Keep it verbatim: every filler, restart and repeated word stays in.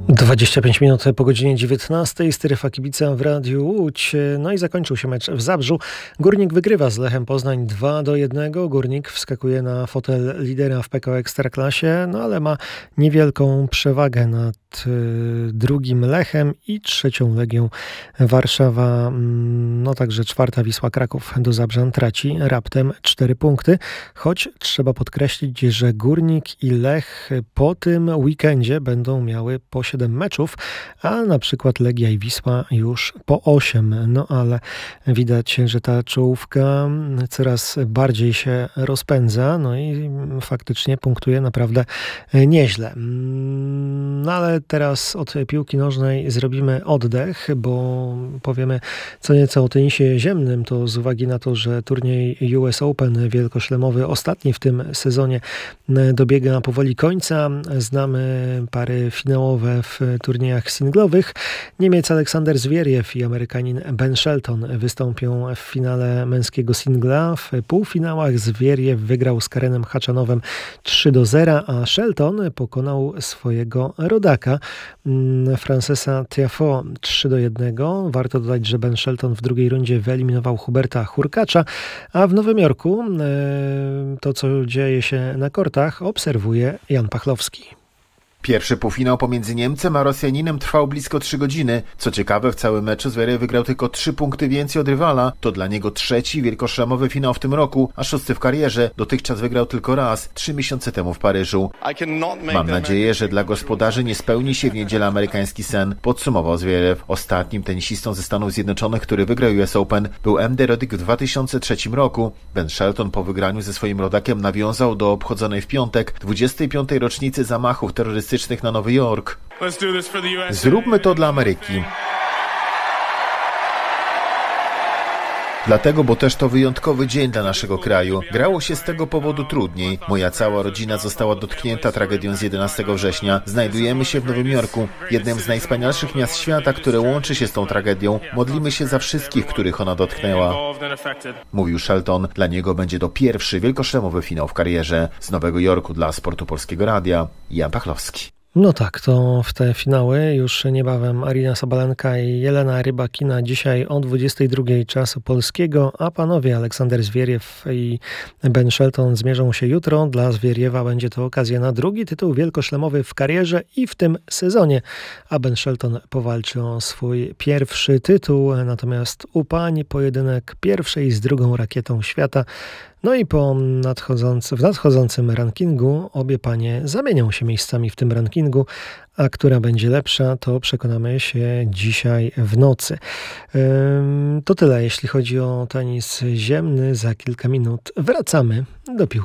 dwadzieścia pięć minut po godzinie dziewiętnastej, Strefa Kibica w Radiu Łódź. No i zakończył się mecz w Zabrzu. Górnik wygrywa z Lechem Poznań dwa do jednego. Górnik wskakuje na fotel lidera w P K O Ekstraklasie, no ale ma niewielką przewagę nad y, drugim Lechem i trzecią Legią Warszawa. No także czwarta Wisła Kraków do Zabrzan traci raptem cztery punkty. Choć trzeba podkreślić, że Górnik i Lech po tym weekendzie będą miały po siedem meczów, a na przykład Legia i Wisła już po osiem. No ale widać, że ta czołówka coraz bardziej się rozpędza, no i faktycznie punktuje naprawdę nieźle. No ale teraz od piłki nożnej zrobimy oddech, bo powiemy co nieco o tenisie ziemnym. To z uwagi na to, że turniej U S Open wielkoszlemowy, ostatni w tym sezonie, dobiega powoli końca. Znamy pary finałowe w turniejach singlowych. Niemiec Aleksander Zwieriew i Amerykanin Ben Shelton wystąpią w finale męskiego singla. W półfinałach Zwieriew wygrał z Karenem Haczanowem trzy do zera, a Shelton pokonał swojego rodaka Francesa Tiafoe trzy do jednego. Warto dodać, że Ben Shelton w drugiej rundzie wyeliminował Huberta Hurkacza, a w Nowym Jorku to, co dzieje się na kortach, obserwuje Jan Pachlowski. Pierwszy półfinał pomiędzy Niemcem a Rosjaninem trwał blisko trzy godziny. Co ciekawe, w całym meczu Zverev wygrał tylko trzy punkty więcej od rywala. To dla niego trzeci wielkoszlemowy finał w tym roku, a szósty w karierze. Dotychczas wygrał tylko raz, trzy miesiące temu w Paryżu. Mam nadzieję, że dla gospodarzy nie spełni się w niedzielę amerykański sen, podsumował Zverev. Ostatnim tenisistą ze Stanów Zjednoczonych, który wygrał U S Open, był M D Roddick w dwa tysiące trzecim roku. Ben Shelton po wygraniu ze swoim rodakiem nawiązał do obchodzonej w piątek dwudziestej piątej rocznicy zamachów terrorystycznych na Nowy Jork. Zróbmy to dla Ameryki. Dlatego, bo też to wyjątkowy dzień dla naszego kraju. Grało się z tego powodu trudniej. Moja cała rodzina została dotknięta tragedią z jedenastego września. Znajdujemy się w Nowym Jorku, jednym z najwspanialszych miast świata, które łączy się z tą tragedią. Modlimy się za wszystkich, których ona dotknęła. Mówił Shelton. Dla niego będzie to pierwszy wielkoszlemowy finał w karierze. Z Nowego Jorku dla Sportu Polskiego Radia, Jan Pachlowski. No tak, to w te finały już niebawem Arina Sabalenka i Jelena Rybakina dzisiaj o dwudziestej drugiej czasu polskiego, a panowie Aleksander Zwieriew i Ben Shelton zmierzą się jutro. Dla Zwieriewa będzie to okazja na drugi tytuł wielkoszlemowy w karierze i w tym sezonie, a Ben Shelton powalczy o swój pierwszy tytuł, natomiast u pań pojedynek pierwszej z drugą rakietą świata. No i po nadchodzący, w nadchodzącym rankingu obie panie zamienią się miejscami w tym rankingu, a która będzie lepsza, to przekonamy się dzisiaj w nocy. To tyle, jeśli chodzi o tenis ziemny. Za kilka minut wracamy do piłki.